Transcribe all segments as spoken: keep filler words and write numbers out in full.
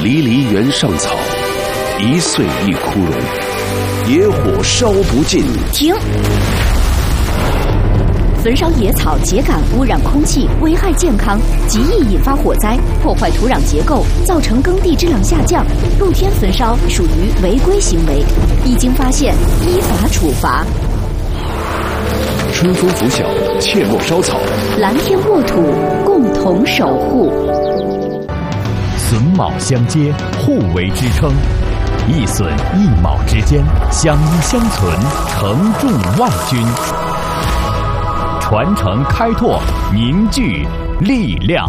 离离原上草，一岁一枯荣。野火烧不尽。 停！焚烧野草秸秆污染空气，危害健康，极易引发火灾，破坏土壤结构，造成耕地质量下降。露天焚烧属于违规行为，一经发现依法处罚。 春风拂晓，切莫烧草。 蓝天沃土，共同守护。 榫卯相接，互为支撑。一榫一卯之间，相依相存，承重万钧。传承开拓，凝聚力量。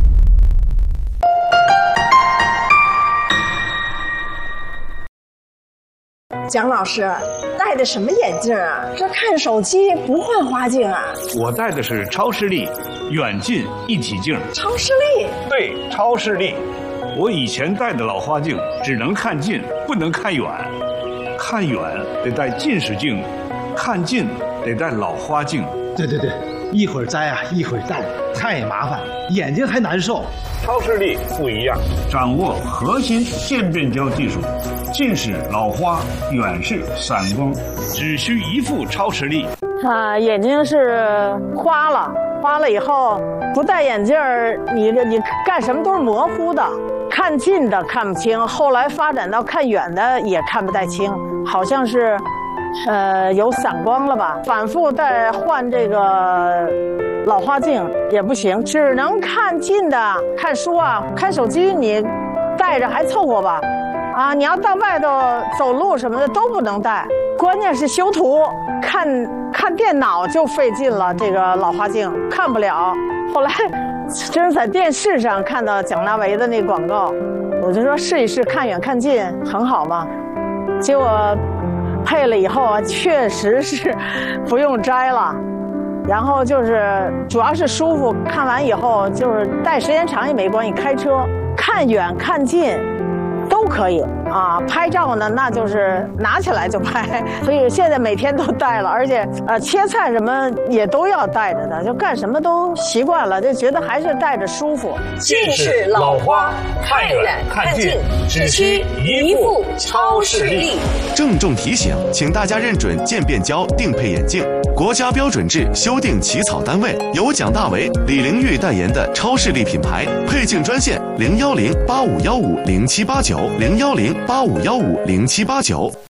蒋老师戴的什么眼镜啊？这看手机不换花镜啊？ 我戴的是超视力远近一体镜。 超视力？ 对，超视力。我以前戴的老花镜只能看近，不能看远。看远得戴近视镜，看近得戴老花镜。 对对对，一会儿摘啊，一会儿戴，太麻烦，眼睛还难受。 超视力不一样，掌握核心渐变焦技术，近视、老花、远视、散光，只需一副超视力。 啊，眼睛是花了，花了以后不戴眼镜儿，你你干什么都是模糊的，看近的看不清，后来发展到看远的也看不太清，好像是。呃，有散光了吧？反复再换这个老花镜也不行，只能看近的。看书啊，看手机你带着还凑合吧，啊，你要到外头走路什么的都不能带。关键是修图，看看电脑就费劲了，这个老花镜看不了。后来真是在电视上看到蒋大为的那广告，我就说试一试，看远看近很好嘛。结果。配了以后啊，确实是不用摘了，然后就是主要是舒服。看完以后就是戴时间长也没关系，开车看远看近都可以啊。拍照呢，那就是拿起来就拍，所以现在每天都戴了，而且呃切菜什么也都要戴着的，就干什么都习惯了，就觉得还是戴着舒服。 近视、老花，看远看近，只需一副超视力。 郑重提醒，请大家认准渐变焦定配眼镜，国家标准制修订起草单位，由蒋大为、李玲玉代言的超视力品牌。配镜专线零幺零八五幺五零七八九零幺零八五幺五零七八九。